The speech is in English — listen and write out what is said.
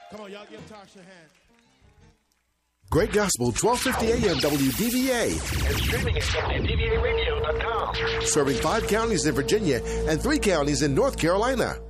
Come on, y'all give Tasha a hand. Great Gospel, 1250 AM WDVA. And streaming at WDVAradio.com. Serving 5 counties in Virginia and 3 counties in North Carolina.